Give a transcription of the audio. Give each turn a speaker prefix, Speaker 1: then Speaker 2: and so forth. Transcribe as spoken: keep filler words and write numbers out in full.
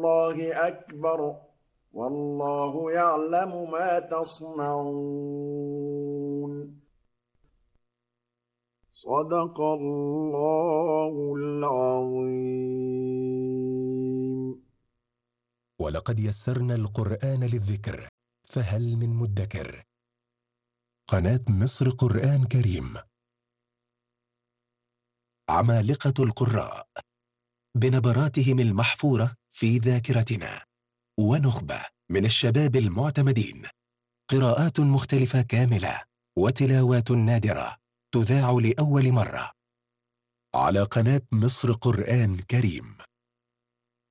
Speaker 1: الله أكبر والله يعلم ما تصنعون. صدق الله العظيم.
Speaker 2: ولقد يسرنا القرآن للذكر فهل من مدكر. قناة مصر قرآن كريم. عمالقة القراء بنبراتهم المحفورة في ذاكرتنا، ونخبة من الشباب المعتمدين، قراءات مختلفة كاملة وتلاوات نادرة تذاع لأول مرة على قناة مصر قرآن كريم.